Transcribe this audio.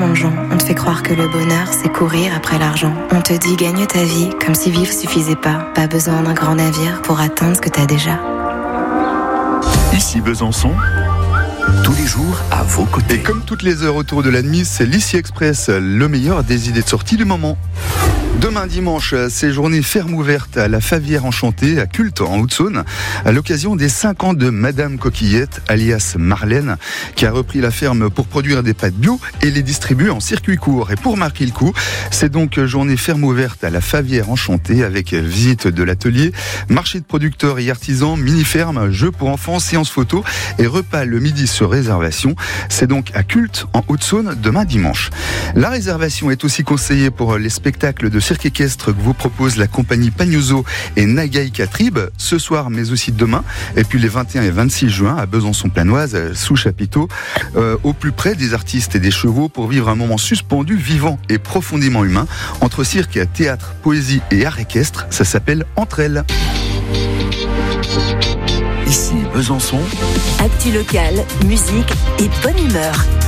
plongeon. On te fait croire que le bonheur, c'est courir après l'argent. On te dit gagne ta vie comme si vivre suffisait pas. Pas besoin d'un grand navire pour atteindre ce que t'as déjà. Ici Besançon, tous les jours à vos côtés. Et comme toutes les heures autour de la nuit, c'est l'Ici Express, le meilleur des idées de sortie du moment. Demain dimanche, c'est journée ferme ouverte à la Favière Enchantée, à Culte, en Haute-Saône, à l'occasion des 5 ans de Madame Coquillette, alias Marlène, qui a repris la ferme pour produire des pâtes bio et les distribuer en circuit court. Et pour marquer le coup, c'est donc journée ferme ouverte à la Favière Enchantée, avec visite de l'atelier, marché de producteurs et artisans, mini-ferme, jeux pour enfants, séance photo et repas le midi sur réservation. C'est donc à Culte, en Haute-Saône, demain dimanche. La réservation est aussi conseillée pour les spectacles de cirque équestre que vous propose la compagnie Pagnoso et Nagaï Catrib ce soir mais aussi demain, et puis les 21 et 26 juin à Besançon-Planoise sous chapiteau, au plus près des artistes et des chevaux pour vivre un moment suspendu, vivant et profondément humain entre cirque, théâtre, poésie et art équestre. Ça s'appelle Entre elles. Ici Besançon, actu local, musique et bonne humeur.